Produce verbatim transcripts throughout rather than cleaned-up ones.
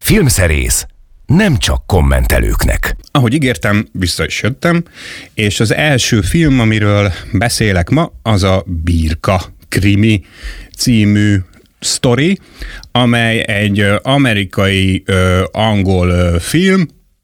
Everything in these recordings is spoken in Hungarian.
Filmszerész nem csak kommentelőknek. Ahogy ígértem, vissza is jöttem, és az első film, amiről beszélek ma, az a Birka krimi című sztori, amely egy amerikai ö, angol ö, film,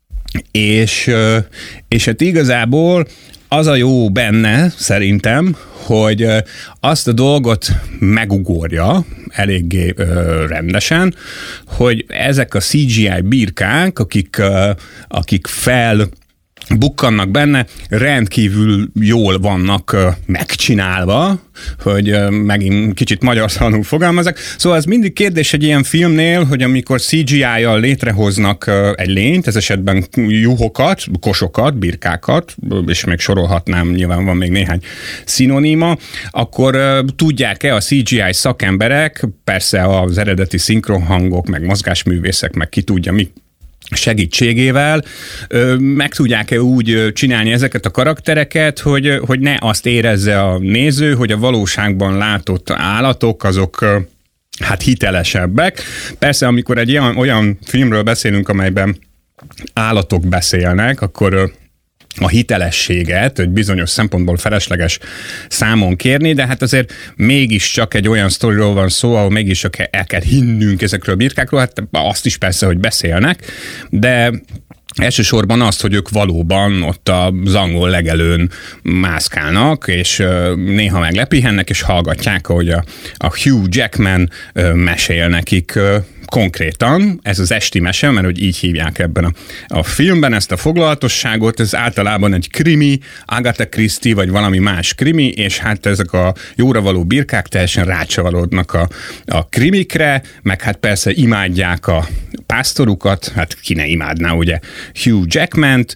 és, ö, és hát igazából az a jó benne, szerintem, hogy azt a dolgot megugorja eléggé ö, rendesen, hogy ezek a cé gé í birkák, akik, ö, akik fel bukkannak benne, rendkívül jól vannak uh, megcsinálva, hogy uh, megint kicsit magyarszanul fogalmazok. Szóval ez mindig kérdés egy ilyen filmnél, hogy amikor cé gé í-jal létrehoznak uh, egy lényt, ez esetben juhokat, kosokat, birkákat, és még sorolhatnám, nyilván van még néhány szinoníma, akkor uh, tudják-e a cé gé í szakemberek, persze az eredeti szinkronhangok, meg mozgásművészek, meg ki tudja mi, segítségével meg tudják-e úgy csinálni ezeket a karaktereket, hogy, hogy ne azt érezze a néző, hogy a valóságban látott állatok azok hát hitelesebbek. Persze, amikor egy olyan, olyan filmről beszélünk, amelyben állatok beszélnek, akkor a hitelességet egy bizonyos szempontból felesleges számon kérni, de hát azért mégiscsak egy olyan sztoriról van szó, ahol mégis csak el kell hinnünk ezekről a birkákról, hát azt is persze, hogy beszélnek, de elsősorban azt, hogy ők valóban ott az angol legelőn mászkálnak, és néha meg lepihennek, és hallgatják, ahogy a, a Hugh Jackman mesél nekik konkrétan, ez az esti mese, mert hogy így hívják ebben a, a filmben ezt a foglalatosságot, ez általában egy krimi, Agatha Christie, vagy valami más krimi, és hát ezek a jóra való birkák teljesen rácsavarodnak a, a krimikre, meg hát persze imádják a pásztorukat, hát ki ne imádná ugye Hugh Jackmant,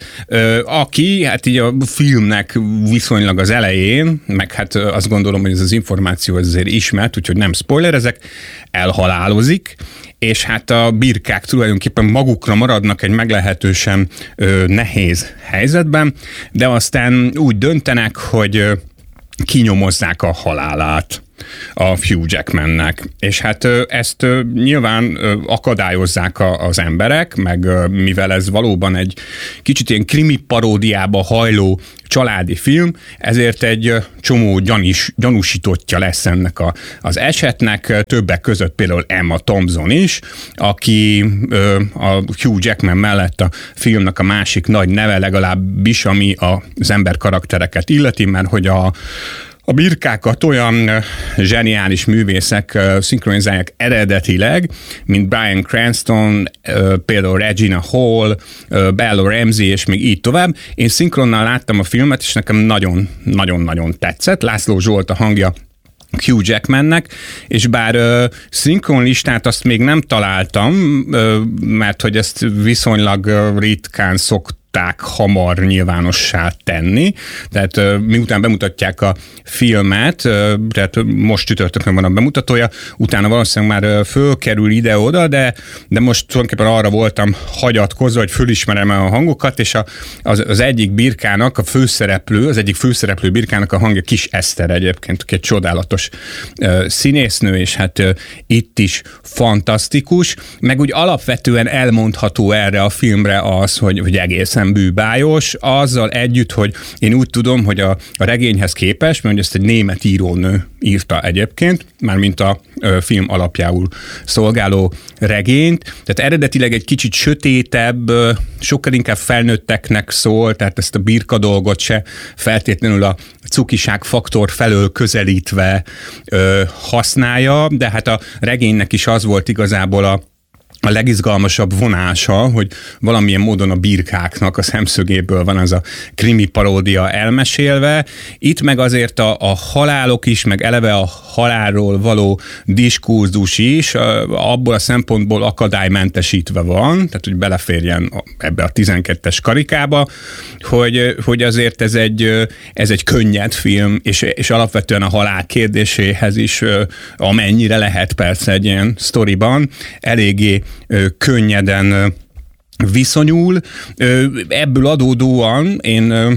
aki hát így a filmnek viszonylag az elején, meg hát azt gondolom, hogy ez az információ azért ismert, úgyhogy nem spoilerezek, elhalálozik, és hát a birkák tulajdonképpen magukra maradnak egy meglehetősen ö, nehéz helyzetben, de aztán úgy döntenek, hogy ö, kinyomozzák a halálát a Hugh Jackmannek. És hát ö, ezt ö, nyilván ö, akadályozzák a, az emberek, meg ö, mivel ez valóban egy kicsit ilyen krimi paródiába hajló családi film, ezért egy csomó gyanús, gyanúsítottja lesz ennek a, az esetnek, többek között például Emma Thompson is, aki ö, a Hugh Jackman mellett a filmnek a másik nagy neve, legalábbis ami az ember karaktereket illeti, mert hogy a A birkákat olyan zseniális művészek szinkronizálják eredetileg, mint Bryan Cranston, például Regina Hall, Bella Ramsey, és még így tovább. Én szinkronnal láttam a filmet, és nekem nagyon-nagyon-nagyon tetszett. László Zsolt a hangja Hugh Jackmannek, és bár uh, szinkronlistát azt még nem találtam, uh, mert hogy ezt viszonylag uh, ritkán szokták hamar nyilvánossá tenni. Tehát uh, miután bemutatják a filmet, uh, tehát most csütörtökön van a bemutatója, utána valószínűleg már uh, fölkerül ide-oda, de, de most tulajdonképpen arra voltam hagyatkozva, hogy fölismerem a hangokat, és a, az, az egyik birkának a főszereplő, az egyik főszereplő birkának a hangja Kis Eszter egyébként, egy csodálatos uh, színésznő, és hát uh, itt is fantasztikus, meg úgy alapvetően elmondható erre a filmre az, hogy, hogy egészen bűbájos, azzal együtt, hogy én úgy tudom, hogy a, a regényhez képest, mert ezt egy német írónő írta egyébként, mármint a ö, film alapjául szolgáló regényt, tehát eredetileg egy kicsit sötétebb, ö, sokkal inkább felnőtteknek szól, tehát ezt a birka dolgot se feltétlenül a cukiság faktor felől közelítve ö, használja, de hát a regénynek is az volt igazából a a legizgalmasabb vonása, hogy valamilyen módon a birkáknak a szemszögéből van az a krimi paródia elmesélve. Itt meg azért a, a halálok is, meg eleve a halálról való diskurzus is abból a szempontból akadálymentesítve van, tehát hogy beleférjen ebbe a tizenkettes karikába, hogy, hogy azért ez egy, ez egy könnyed film, és, és alapvetően a halál kérdéséhez is, amennyire lehet persze egy ilyen sztoriban, eléggé könnyeden viszonyul. Ebből adódóan én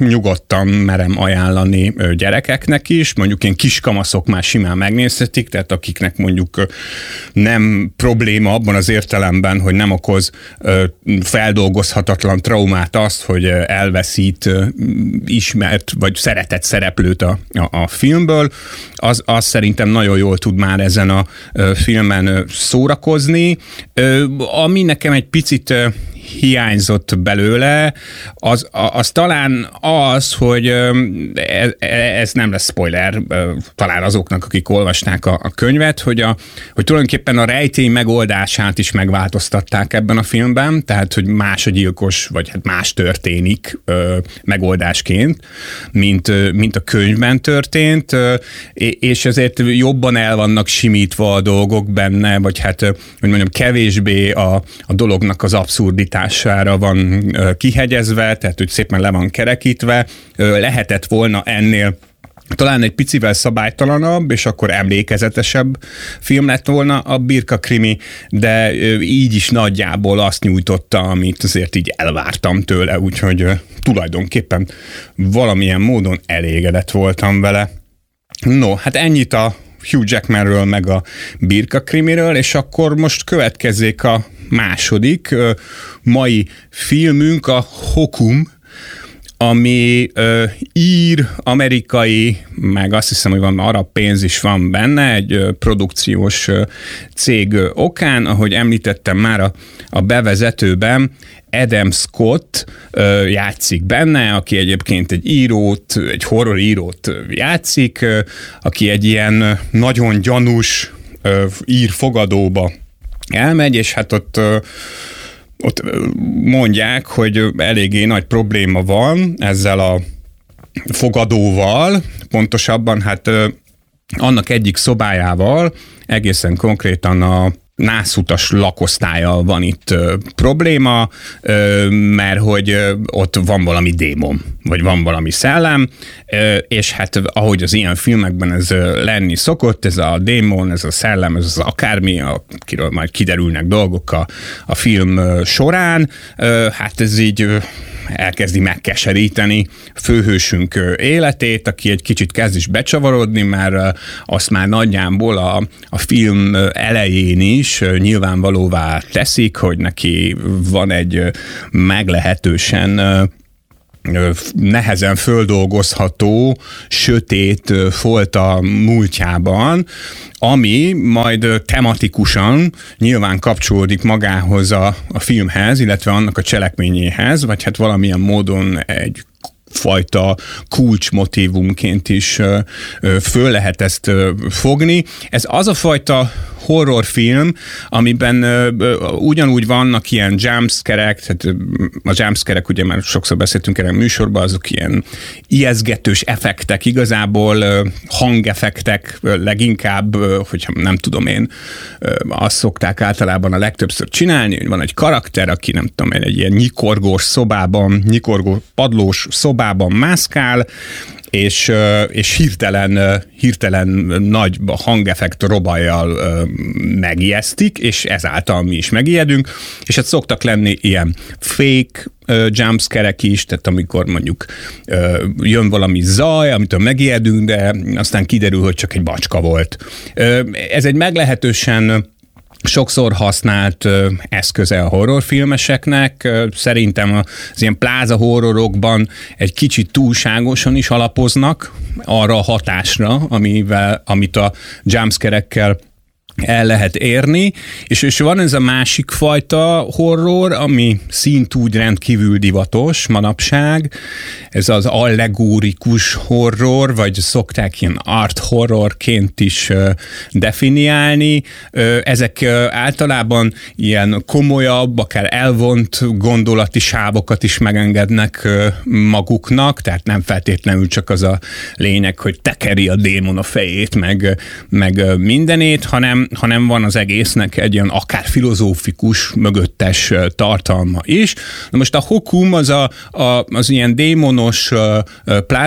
nyugodtan merem ajánlani gyerekeknek is, mondjuk ilyen kiskamaszok már simán megnézhetik, tehát akiknek mondjuk nem probléma abban az értelemben, hogy nem okoz feldolgozhatatlan traumát azt, hogy elveszít ismert vagy szeretett szereplőt a, a, a filmből, az, az szerintem nagyon jól tud már ezen a filmen szórakozni. Ami nekem egy picit hiányzott belőle, az, az talán az, hogy ez, ez nem lesz spoiler, talán azoknak, akik olvasták a, a könyvet, hogy, a, hogy tulajdonképpen a rejtély megoldását is megváltoztatták ebben a filmben, tehát, hogy más a gyilkos, vagy hát más történik ö, megoldásként, mint, mint a könyvben történt, és ezért jobban el vannak simítva a dolgok benne, vagy hát, hogy mondjam, kevésbé a, a dolognak az abszurditás van kihegyezve, tehát hogy szépen le van kerekítve. Lehetett volna ennél talán egy picivel szabálytalanabb, és akkor emlékezetesebb film lett volna a Birka krimi, de így is nagyjából azt nyújtotta, amit azért így elvártam tőle, úgyhogy tulajdonképpen valamilyen módon elégedett voltam vele. No, hát ennyit a Hugh Jackmanről, meg a Birka krimiről, és akkor most következzék a második mai filmünk, a Hokum, ami ö, ír, amerikai, meg azt hiszem, hogy van arab pénz is van benne, egy ö, produkciós ö, cég ö, okán, ahogy említettem már a, a bevezetőben, Adam Scott ö, játszik benne, aki egyébként egy írót, egy horror írót játszik, ö, aki egy ilyen nagyon gyanús ö, ír fogadóba elmegy, és hát ott ö, ott mondják, hogy eléggé nagy probléma van ezzel a fogadóval, pontosabban hát annak egyik szobájával, egészen konkrétan a nászutas lakosztállyal van itt ö, probléma, ö, mert hogy ö, ott van valami démon, vagy van valami szellem, ö, és hát ahogy az ilyen filmekben ez ö, lenni szokott, ez a démon, ez a szellem, ez az akármi, akiről majd kiderülnek dolgok a, a film ö, során, ö, hát ez így ö, elkezdi megkeseríteni főhősünk életét, aki egy kicsit kezd is becsavarodni, mert azt már nagyjából a, a film elején is nyilvánvalóvá teszik, hogy neki van egy meglehetősen nehezen földolgozható, sötét folt a múltjában, ami majd tematikusan nyilván kapcsolódik magához a, a filmhez, illetve annak a cselekményéhez, vagy hát valamilyen módon egy fajta kulcsmotívumként is föl lehet ezt fogni. Ez az a fajta horrorfilm, amiben ugyanúgy vannak ilyen jumpscare-ek, tehát a jumpscare-ek, ugye már sokszor beszéltünk erre a műsorban, azok ilyen ijesztgetős effektek, igazából hangeffektek leginkább, hogyha nem tudom én, azt szokták általában a legtöbbször csinálni, hogy van egy karakter, aki nem tudom én, egy ilyen nyikorgós szobában, nyikorgó padlós szobában mászkál, és, és hirtelen, hirtelen nagy hangeffekt robajjal megijesztik, és ezáltal mi is megijedünk, és hát szoktak lenni ilyen fake jumpscare-ek is, tehát amikor mondjuk jön valami zaj, amitől megijedünk, de aztán kiderül, hogy csak egy bacska volt. Ez egy meglehetősen sokszor használt ö, eszköze a horrorfilmeseknek. Szerintem az ilyen pláza horrorokban egy kicsit túlságosan is alapoznak arra a hatásra, amivel, amit a jumpscare-ekkel el lehet érni, és, és van ez a másik fajta horror, ami szintúgy rendkívül divatos manapság, ez az allegórikus horror, vagy szokták ilyen art horrorként is uh, definiálni. Uh, ezek uh, általában ilyen komolyabb, akár elvont gondolati sávokat is megengednek uh, maguknak, tehát nem feltétlenül csak az a lényeg, hogy tekeri a démon a fejét, meg, meg uh, mindenét, hanem hanem van az egésznek egy ilyen akár filozófikus, mögöttes tartalma is. Na most a Hokum az, a, a, az ilyen démonos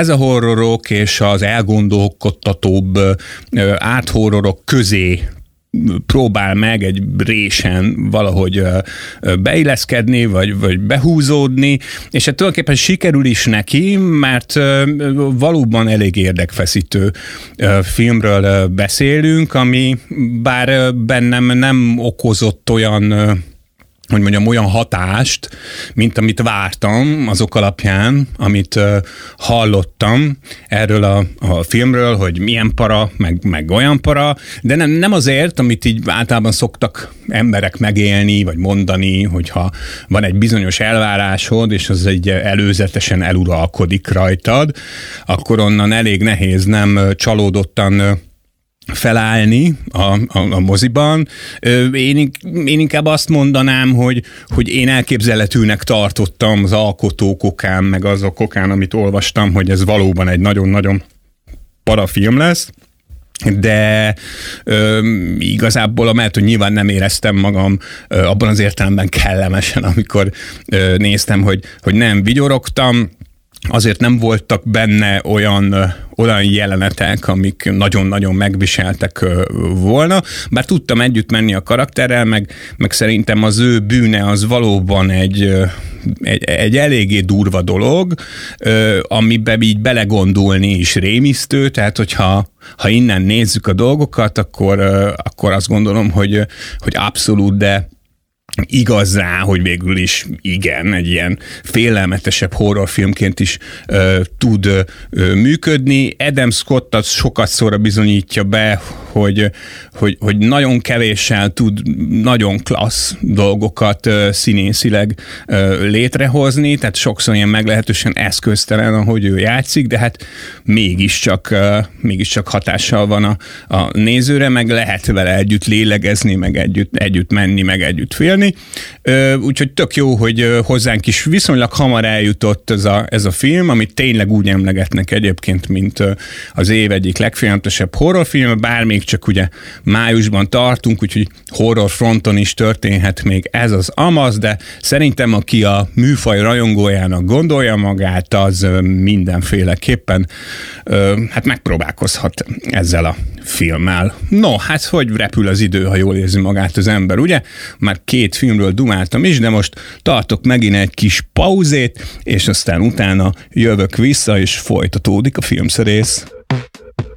plázahorrorok és az elgondolkodtatóbb árthorrorok közé próbál meg egy résen valahogy beilleszkedni, vagy, vagy behúzódni, és hát tulajdonképpen sikerül is neki, mert valóban elég érdekfeszítő filmről beszélünk, ami bár bennem nem okozott olyan, hogy mondjam, olyan hatást, mint amit vártam azok alapján, amit uh, hallottam erről a, a filmről, hogy milyen para, meg, meg olyan para, de nem, nem azért, amit így általában szoktak emberek megélni, vagy mondani, hogyha van egy bizonyos elvárásod, és az egy előzetesen eluralkodik rajtad, akkor onnan elég nehéz nem csalódottan felállni a, a, a moziban. Én, én inkább azt mondanám, hogy, hogy én elképzelhetőnek tartottam az alkotó kokán, meg az a kokán, amit olvastam, hogy ez valóban egy nagyon-nagyon para film lesz, de ö, igazából amellett, hogy nyilván nem éreztem magam ö, abban az értelemben kellemesen, amikor ö, néztem, hogy, hogy nem vigyorogtam, azért nem voltak benne olyan, olyan jelenetek, amik nagyon-nagyon megviseltek volna, bár tudtam együtt menni a karakterrel, meg, meg szerintem az ő bűne az valóban egy, egy, egy eléggé durva dolog, amiben így belegondolni is rémisztő, tehát hogyha ha innen nézzük a dolgokat, akkor, akkor azt gondolom, hogy, hogy abszolút, de igaz rá, hogy végül is igen, egy ilyen félelmetesebb horrorfilmként is ö, tud ö, működni. Adam Scott az sokat szóra bizonyítja be, hogy, hogy, hogy nagyon kevéssel tud nagyon klassz dolgokat ö, színészileg ö, létrehozni, tehát sokszor ilyen meglehetősen eszköztelen, ahogy ő játszik, de hát mégiscsak, ö, mégiscsak hatással van a, a nézőre, meg lehet vele együtt lélegezni, meg együtt, együtt menni, meg együtt félni. Úgyhogy tök jó, hogy hozzánk is viszonylag hamar eljutott ez a, ez a film, amit tényleg úgy emlegetnek egyébként, mint az év egyik legfélelmetesebb horrorfilm, bár még csak ugye májusban tartunk, úgyhogy horror fronton is történhet még ez az amaz, de szerintem aki a műfaj rajongójának gondolja magát, az mindenféleképpen hát megpróbálkozhat ezzel a filmmel. No, hát hogy repül az idő, ha jól érzi magát az ember, ugye? Már két filmről dumáltam is, de most tartok megint egy kis pauzét, és aztán utána jövök vissza, és folytatódik a filmszerész.